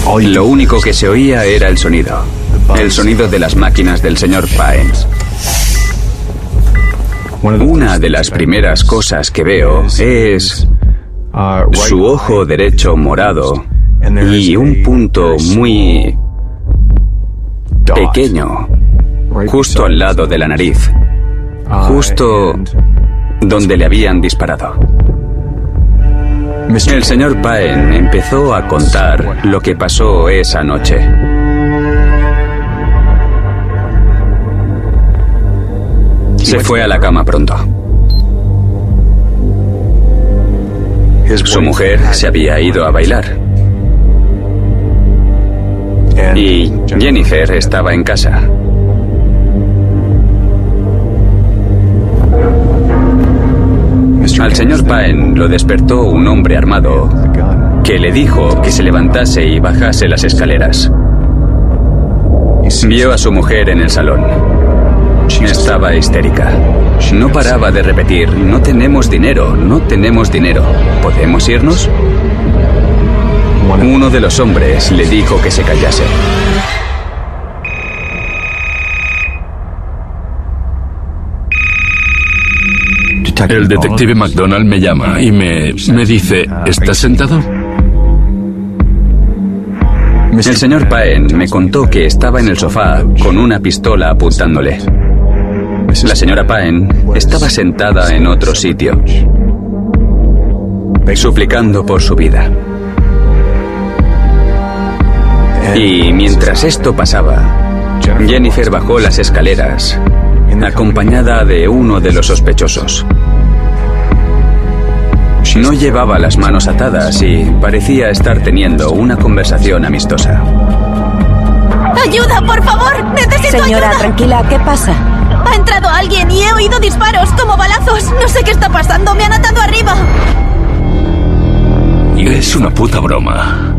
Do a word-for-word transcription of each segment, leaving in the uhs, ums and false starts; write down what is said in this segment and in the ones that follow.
Lo único que se oía era el sonido. El sonido de las máquinas del señor Paen. Una de las primeras cosas que veo es su ojo derecho morado y un punto muy pequeño justo al lado de la nariz, justo donde le habían disparado. El señor Paen empezó a contar lo que pasó esa noche. Se fue a la cama pronto. Su mujer se había ido a bailar. Y Jennifer estaba en casa. Al señor Paen lo despertó un hombre armado que le dijo que se levantase y bajase las escaleras. Vio a su mujer en el salón. Estaba histérica. No paraba de repetir: no tenemos dinero, no tenemos dinero. ¿Podemos irnos? Uno de los hombres le dijo que se callase. El detective McDonald me llama y me, me dice: ¿estás sentado? El señor Paen me contó que estaba en el sofá con una pistola apuntándole. La señora Paen estaba sentada en otro sitio, suplicando por su vida. Y mientras esto pasaba, Jennifer bajó las escaleras, acompañada de uno de los sospechosos. No llevaba las manos atadas y parecía estar teniendo una conversación amistosa. ¡Ayuda, por favor! ¡Necesito Señora, ayuda! tranquila, ¿qué pasa? Ha entrado alguien y he oído disparos, como balazos. No sé qué está pasando, me han atado arriba. Es una puta broma.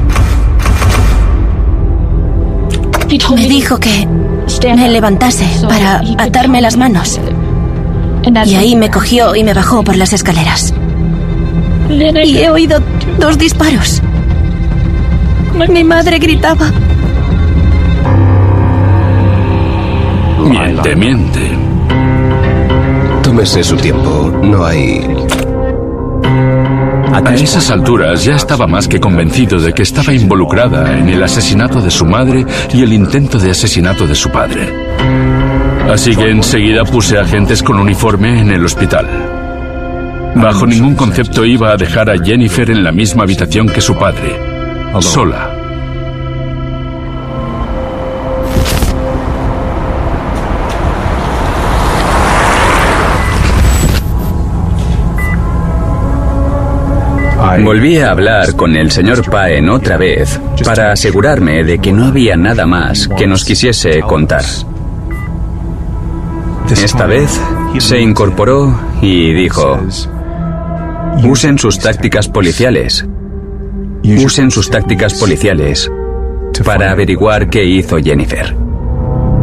Me dijo que me levantase para atarme las manos. Y ahí me cogió y me bajó por las escaleras. Y he oído dos disparos. Mi madre gritaba. Miente, miente. Tómese su tiempo, no hay... A esas alturas ya estaba más que convencido de que estaba involucrada en el asesinato de su madre y el intento de asesinato de su padre. Así que enseguida puse agentes con uniforme en el hospital. Bajo ningún concepto iba a dejar a Jennifer en la misma habitación que su padre, sola. Volví a hablar con el señor Paen otra vez para asegurarme de que no había nada más que nos quisiese contar. Esta vez se incorporó y dijo: usen sus tácticas policiales. Usen sus tácticas policiales para averiguar qué hizo Jennifer.